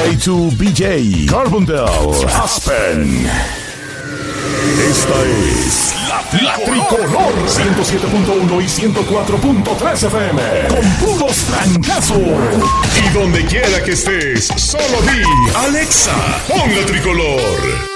K2BJ, Carbondale, Aspen. Esta es la Tricolor 107.1 y 104.3 FM. Con puros trancazos. Y donde quiera que estés, solo di Alexa, pon la Tricolor.